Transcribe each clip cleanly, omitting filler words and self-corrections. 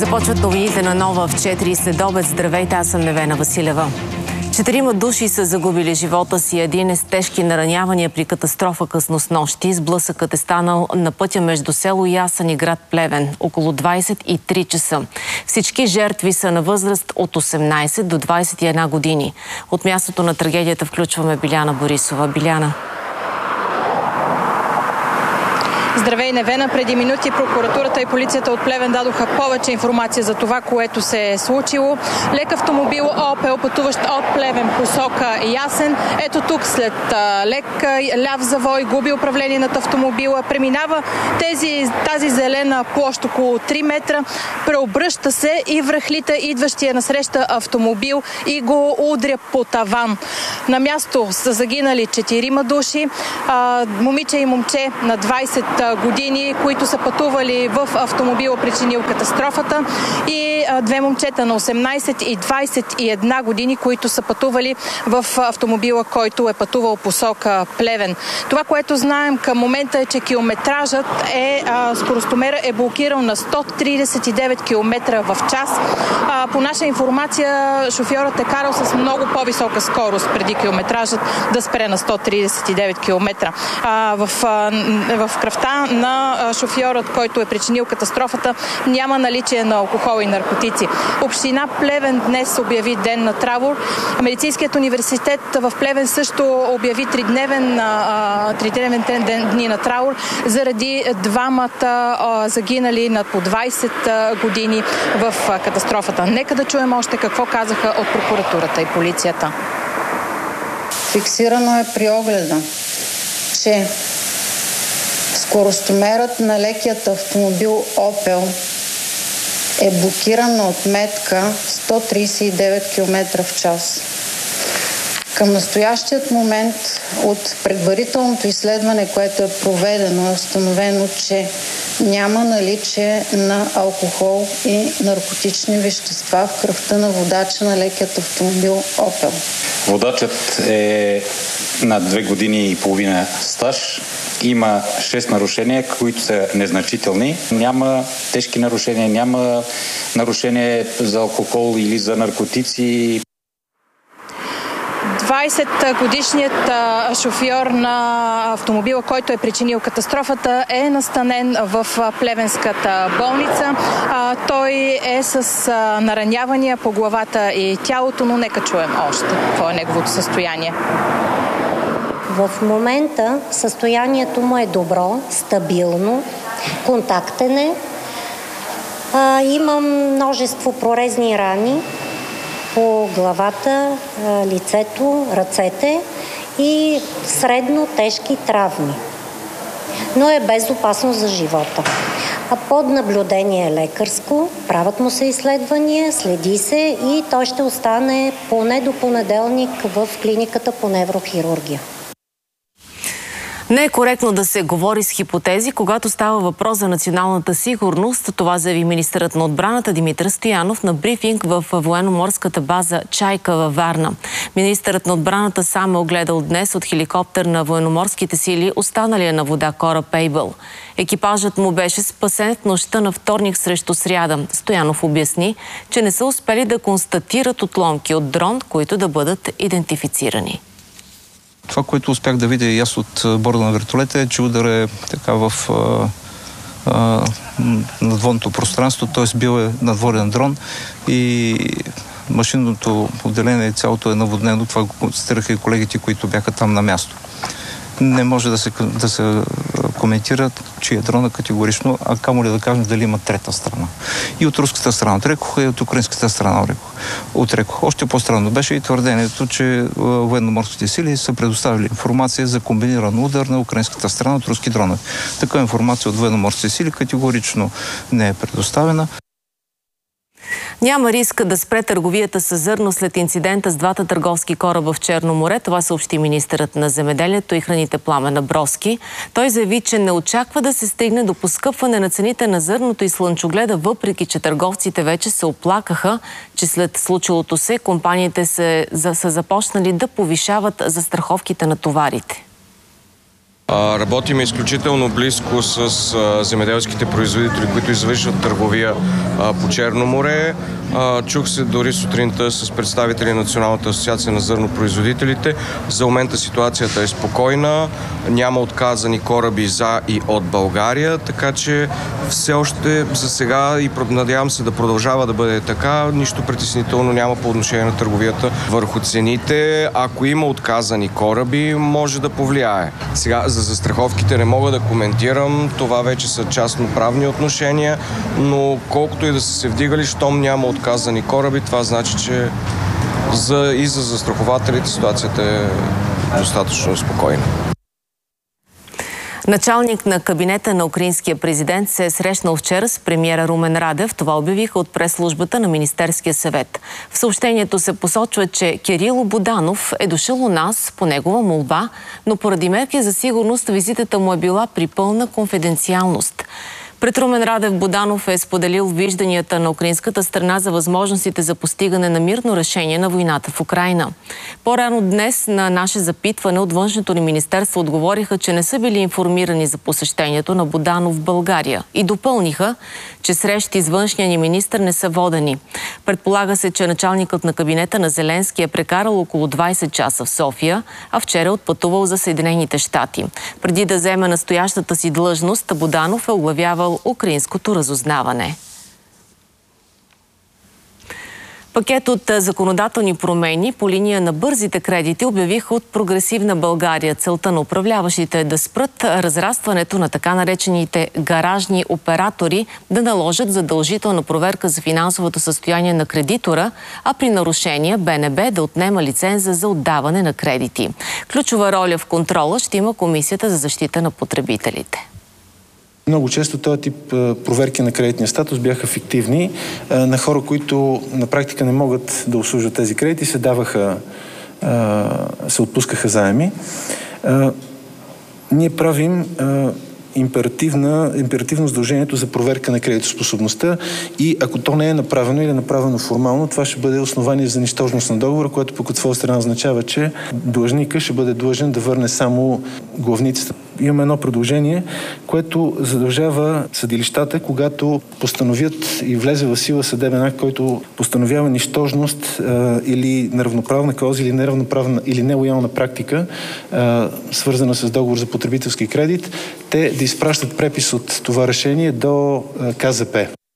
Започват новините на Нова в 4 следобед. Здравейте, аз съм Невена Василева. 4 души са загубили живота си. Един е с тежки наранявания при катастрофа късно снощи. Сблъсъкът е станал на пътя между село Ясен и град Плевен около 23 часа. Всички жертви са на възраст от 18 до 21 години. От мястото на трагедията включваме Биляна Борисова. Биляна. Здравей, Невена. Преди минути прокуратурата и полицията от Плевен дадоха повече информация за това, което се е случило. Лек автомобил Опел, пътуващ от Плевен посока Ясен. Ето тук след лек ляв завой губи управление над автомобила. Преминава тази зелена площ около 3 метра. Преобръща се и връхлита идващия насреща автомобил и го удря по таван. На място са загинали 4 души. Момиче и момче на 20 години, които са пътували в автомобила, причинил катастрофата, и 2 момчета на 18 и 21 години, които са пътували в автомобила, който е пътувал посока Плевен. Това, което знаем към момента е, че километражът скоростомера е блокирал на 139 км в час. По наша информация, шофьорът е карал с много по-висока скорост преди километражът да спре на 139 км. В кръвта на шофьорът, който е причинил катастрофата, няма наличие на алкохол и наркотици. Община Плевен днес обяви ден на траур. Медицинският университет в Плевен също обяви 3-дневен дни на траур заради 2 загинали над по 20 години в катастрофата. Нека да чуем още какво казаха от прокуратурата и полицията. Фиксирано е при огледа, че скоростомерът на лекият автомобил Опел е блокиран на отметка 139 км в час. Към настоящият момент от предварителното изследване, което е проведено, е установено, че няма наличие на алкохол и наркотични вещества в кръвта на водача на лекият автомобил Опел. Водачът е на 2 години и половина стаж. Има 6 нарушения, които са незначителни. Няма тежки нарушения, няма нарушение за алкохол или за наркотици. 20-годишният шофьор на автомобила, който е причинил катастрофата, е настанен в Плевенската болница. Той е с наранявания по главата и тялото, но нека чуем още какво е неговото състояние. В момента състоянието му е добро, стабилно, контактен е. Имам множество прорезни рани по главата, лицето, ръцете и средно тежки травми. Но е без опасност за живота. Под наблюдение лекарско, правят му се изследвания, следи се и той ще остане поне до понеделник в клиниката по неврохирургия. Не е коректно да се говори с хипотези, когато става въпрос за националната сигурност. Това заяви министърът на отбраната Димитър Стоянов на брифинг в военноморската база Чайка във Варна. Министърът на отбраната сам е огледал днес от хеликоптер на военноморските сили останалия на вода кораб Ейбъл. Екипажът му беше спасен в нощта на вторник срещу сряда. Стоянов обясни, че не са успели да констатират отломки от дрон, които да бъдат идентифицирани. Това, което успях да видя и аз от борда на вертолета, е, че удар е така в надводното пространство, т.е. бил е надводен дрон и машинното отделение цялото е наводнено. Това го констатираха и колегите, които бяха там на място. Не може да се коментира, че е дрона категорично, а камо ли да кажем дали има трета страна. И от руската страна отрекоха, и от украинската страна отрекоха. Още по-странно беше и твърдението, че военноморските сили са предоставили информация за комбиниран удар на украинската страна от руски дронове. Такава информация от военноморските сили категорично не е предоставена. Няма риск да спре търговията с зърно след инцидента с 2 търговски кораба в Черно море. Това съобщи министърът на земеделието и храните Пламен Абровски. Той заяви, че не очаква да се стигне до поскъпване на цените на зърното и слънчогледа, въпреки че търговците вече се оплакаха, че след случилото се компаниите са започнали да повишават застраховките на товарите. Работим изключително близко с земеделските производители, които извършват търговия по Черно море. Чух се дори сутринта с представители на Националната асоциация на зърнопроизводителите. За момента ситуацията е спокойна, няма отказани кораби за и от България, така че все още за сега и надявам се да продължава да бъде така. Нищо притеснително няма по отношение на търговията върху цените. Ако има отказани кораби, може да повлияе. Сега за застраховките не мога да коментирам, това вече са частноправни отношения, но колкото и да са се вдигали, щом няма отказани кораби, това значи, че и за застрахователите ситуацията е достатъчно спокойна. Началник на кабинета на украинския президент се е срещнал вчера с премиера Румен Радев. Това обявиха от прес-службата на Министерския съвет. В съобщението се посочва, че Кирило Буданов е дошъл у нас по негова молба, но поради мерки за сигурност визитата му е била при пълна конфиденциалност. Пред Румен Радев Буданов е споделил вижданията на украинската страна за възможностите за постигане на мирно решение на войната в Украйна. По-рано днес на наше запитване от Външното ни министерство отговориха, че не са били информирани за посещението на Буданов в България и допълниха, че срещи с външния ни министър не са водени. Предполага се, че началникът на кабинета на Зеленски е прекарал около 20 часа в София, а вчера е отпътувал за Съединените щати. Преди да вземе настоящата си длъжност, Буданов е оглавявал украинското разузнаване. Пакет от законодателни промени по линия на бързите кредити обявиха от Прогресивна България. Целта на управляващите е да спрат разрастването на така наречените гаражни оператори, да наложат задължителна проверка за финансовото състояние на кредитора, а при нарушения БНБ да отнема лиценза за отдаване на кредити. Ключова роля в контрола ще има Комисията за защита на потребителите. Много често този тип проверки на кредитния статус бяха фиктивни. На хора, които на практика не могат да обслужват тези кредити, се отпускаха заеми. Ние правим императивно задължението за проверка на кредитоспособността и ако то не е направено или е направено формално, това ще бъде основание за нищожност на договора, което пък от своя страна означава, че длъжника ще бъде длъжен да върне само главницата. Имаме едно предложение, което задължава съдилищата, когато постановят и влезе в сила съдебен акт, който постановява нищожност или неравноправна клауза, или неравноправна или нелоялна практика, свързана с договор за потребителски кредит, те да изпращат препис от това решение до КЗП.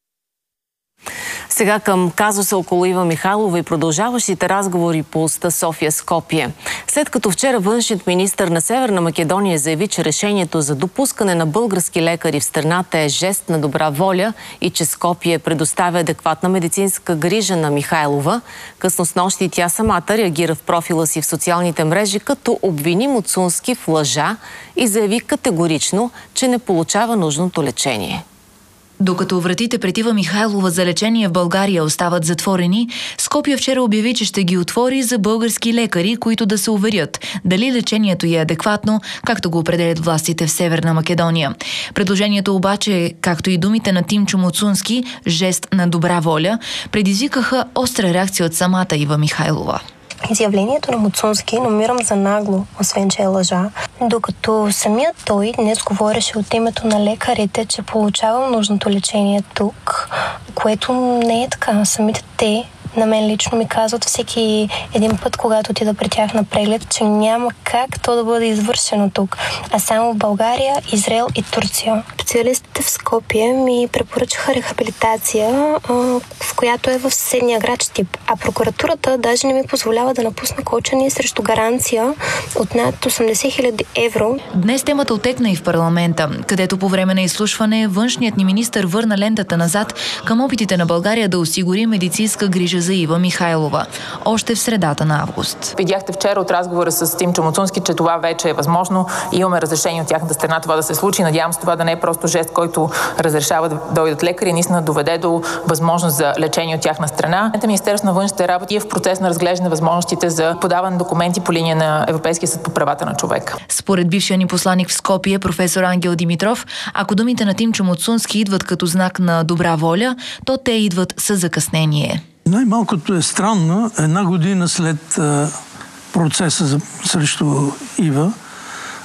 Сега към казуса около Ива Михайлова и продължаващите разговори по оста София-Скопие. След като вчера външният министър на Северна Македония заяви, че решението за допускане на български лекари в страната е жест на добра воля и че Скопие предоставя адекватна медицинска грижа на Михайлова, късно снощи тя самата реагира в профила си в социалните мрежи, като обвини Муцунски в лъжа и заяви категорично, че не получава нужното лечение. Докато вратите пред Ива Михайлова за лечение в България остават затворени, Скопие вчера обяви, че ще ги отвори за български лекари, които да се уверят дали лечението е адекватно, както го определят властите в Северна Македония. Предложението обаче, както и думите на Тимчо Муцунски, жест на добра воля, предизвикаха остра реакция от самата Ива Михайлова. Изявлението на Муцунски намирам за нагло, освен че е лъжа, докато самият той днес говореше от името на лекарите, че получавам нужното лечение тук, което не е така. Самите те на мен лично ми казват всеки един път, когато отида при тях на преглед, че няма как то да бъде извършено тук, а само в България, Израел и Турция. Специалистите в Скопие ми препоръчаха рехабилитация, в която е в съседния град Щип, а прокуратурата даже не ми позволява да напусна Колчани срещу гаранция от над 80 000 евро. Днес темата отекна и в парламента, където по време на изслушване външният ни министър върна лентата назад към опитите на България да осигури медицинска грижа за Ива Михайлова, още в средата на август. Видяхте вчера от разговора с Тимчо Муцунски, че това вече е възможно. Имаме разрешение от тяхната страна това да се случи. Надявам се това да не е просто жест, който разрешава да дойдат лекари, наистина доведе до възможност за лечение от тяхна страна. Министерството на външните работи е в процес на разглеждане на възможностите за подаване на документи по линия на Европейския съд по правата на човека. Според бившия ни посланик в Скопие, професор Ангел Димитров, ако думите на Тимчо Муцунски идват като знак на добра воля, то те идват със закъснение. Най-малкото е странно, една година след процеса срещу Ива,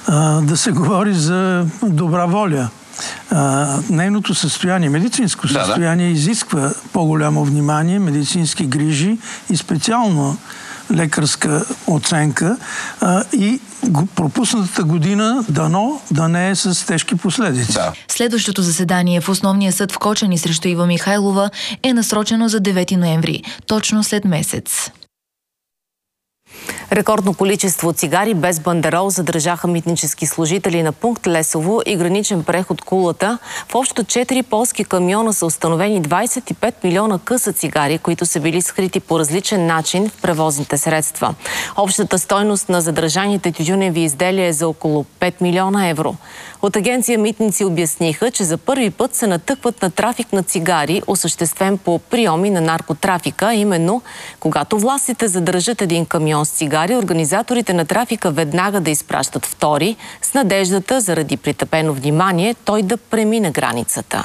да се говори за добра воля. Нейното състояние, медицинско състояние изисква по-голямо внимание, медицински грижи и специално лекарска оценка и пропуснатата година дано да не е с тежки последици. Да. Следващото заседание в Основния съд в Кочани срещу Ива Михайлова е насрочено за 9 ноември, точно след месец. Рекордно количество цигари без бандерол задържаха митнически служители на пункт Лесово и граничен преход Кулата. В общо 4 полски камиона са установени 25 милиона къса цигари, които са били скрити по различен начин в превозните средства. Общата стойност на задържаните тютюневи изделия е за около 5 милиона евро. От агенция Митници обясниха, че за първи път се натъкват на трафик на цигари, осъществен по приеми на наркотрафика, именно когато властите задържат един камион с цигари, организаторите на трафика веднага да изпращат втори, с надеждата, заради притъпено внимание, той да премине границата.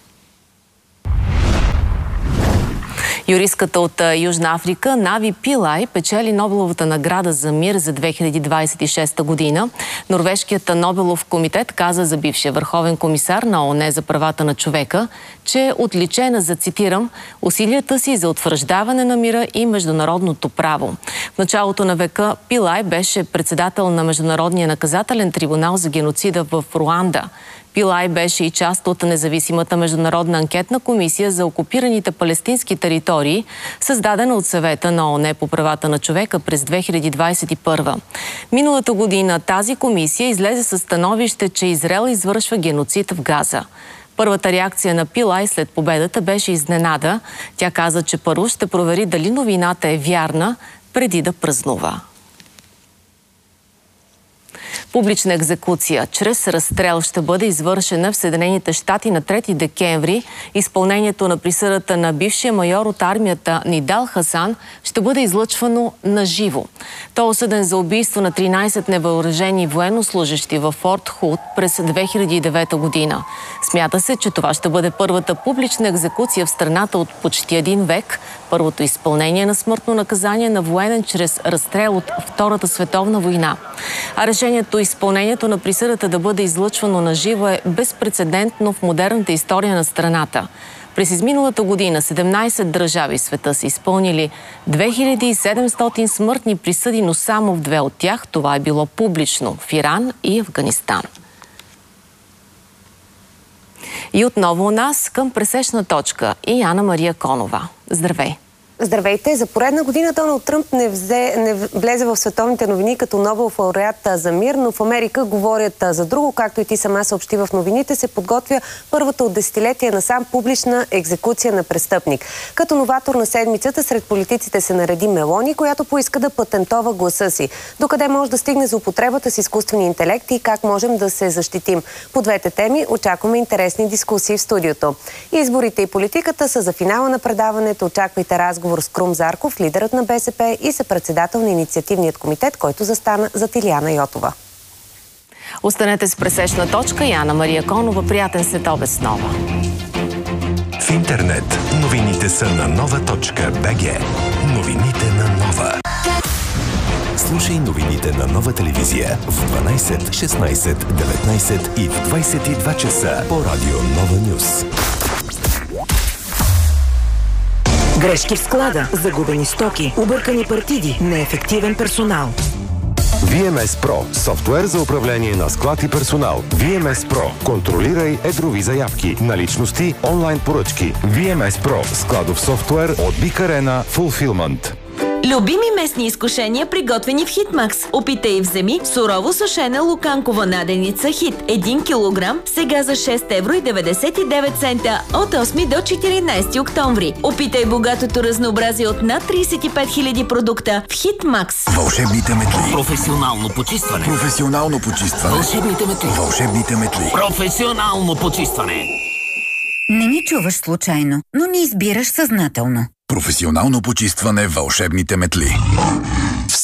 Юристката от Южна Африка Нави Пилай печели Нобеловата награда за мир за 2026 година. Норвежкият Нобелов комитет каза за бившия върховен комисар на ООН за правата на човека, че е отличена за, цитирам, усилията си за утвърждаване на мира и международното право. В началото на века Пилай беше председател на Международния наказателен трибунал за геноцида в Руанда. Пилай беше и част от независимата международна анкетна комисия за окупираните палестински територии, създадена от Съвета на ООН по правата на човека през 2021. Миналата година тази комисия излезе със становище, че Израел извършва геноцид в Газа. Първата реакция на Пилай след победата беше изненада. Тя каза, че първо ще провери дали новината е вярна, преди да празнува. Публична екзекуция чрез разстрел ще бъде извършена в Съединените щати на 3 декември. Изпълнението на присъдата на бившия майор от армията Нидал Хасан ще бъде излъчвано на живо. Той е осъден за убийство на 13 невъоръжени военнослужещи във Форт Худ през 2009 година. Смята се, че това ще бъде първата публична екзекуция в страната от почти един век, първото изпълнение на смъртно наказание на военен чрез разстрел от Втората световна война. А решението изпълнението на присъдата да бъде излъчвано на живо е безпрецедентно в модерната история на страната. През изминалата година 17 държави в света са изпълнили 2700 смъртни присъди, но само в 2 от тях това е било публично – в Иран и Афганистан. И отново у нас към пресечна точка и Ана Мария Конова. Здравей! Здравейте! За поредна година Доналд Тръмп не влезе в световните новини като Нобелов лауреат за мир, но в Америка говорят за друго. Както и ти сама съобщи в новините, се подготвя първата от десетилетия насам публична екзекуция на престъпник. Като новатор на седмицата сред политиците се нареди Мелони, която поиска да патентова гласа си. Докъде може да стигне за употребата с изкуствения интелект и как можем да се защитим? По двете теми очакваме интересни дискусии в студиото. Изборите и политиката са за финала на предаването. Очаквайте разговор с Крум Зарков, лидерът на БСП и съпредседател на инициативният комитет, който застана зад Илияна Йотова. Останете с пресечна точка и Ана Мария Конова. Приятен следобед с нова. В интернет новините са на nova.bg. Новините на Нова. Слушай новините на Нова телевизия в 12, 16, 19 и в 22 часа по радио Нова Нюс. Грешки в склада, загубени стоки, объркани партиди, неефективен персонал. VMS Pro – софтуер за управление на склад и персонал. VMS Pro – контролирай едрови заявки, наличности, онлайн поръчки. VMS Pro – складов софтуер от Big Arena Fulfillment. Любими местни изкушения, приготвени в Хитмакс. Опитай и вземи сурово сушена луканкова наденица Хит 1 кг, сега за 6,99 евро от 8 до 14 октомври. Опитай богатото разнообразие от над 35 000 продукта в Хитмакс. Вълшебните метли. Професионално почистване. Професионално почистване. Вълшебните метли. Вълшебните метли. Професионално почистване. Не ни чуваш случайно, но ни избираш съзнателно. Професионално почистване вълшебните метли.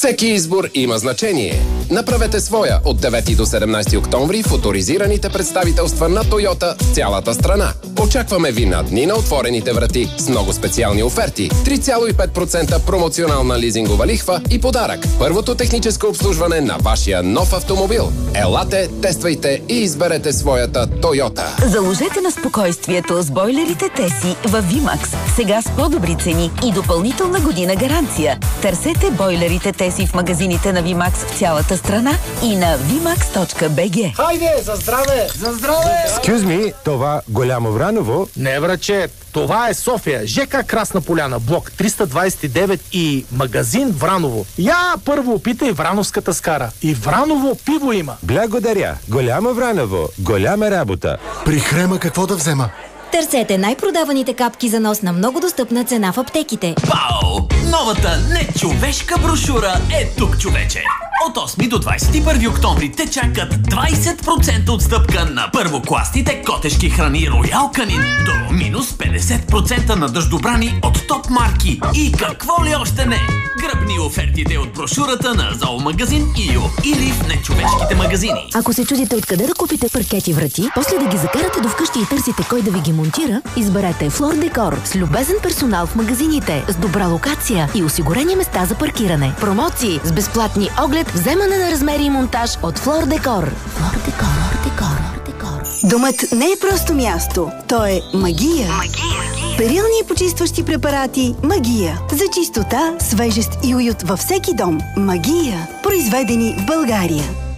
Всеки избор има значение. Направете своя от 9 до 17 октомври в оторизираните представителства на Тойота в цялата страна. Очакваме ви на дни на отворените врати с много специални оферти, 3,5% промоционална лизингова лихва и подарък. Първото техническо обслужване на вашия нов автомобил. Елате, тествайте и изберете своята Тойота. Заложете на спокойствието с бойлерите Теси във VMAX. Сега с по-добри цени и допълнителна година гаранция. Търсете бойлерите Теси в магазините на VMAX в цялата страна и на vmax.bg. Хайде, за здраве! За здраве! Excuse me, това Голямо Враново? Не, враче, това е София, ЖК Красна поляна, блок 329 и магазин Враново. Я първо опитай врановската скара. И Враново пиво има. Благодаря. Голямо Враново. Голяма работа. При Хрема какво да взема? Търсете най-продаваните капки за нос на много достъпна цена в аптеките. Пау! Новата нечовешка брошура е тук, човече! От 8 до 21 октомври те чакат 20% отстъпка на първокласните котешки храни Роял Канин до минус 50% на дъждобрани от топ марки. И какво ли още не? Гръбни офертите от брошурата на Зоомагазин Ио или в нечовешките магазини. Ако се чудите откъде да купите паркети врати, после да ги закарате до вкъщи и търсите кой да ви ги монтира, изберете Флор Декор с любезен персонал в магазините, с добра локация и осигурени места за паркиране. Промоции с безплатни оглед, вземане на размери и монтаж от Флор Декор. Флор Декор. Домът не е просто място, то е магия. Перилни и почистващи препарати Магия. За чистота, свежест и уют във всеки дом. Магия. Произведени в България.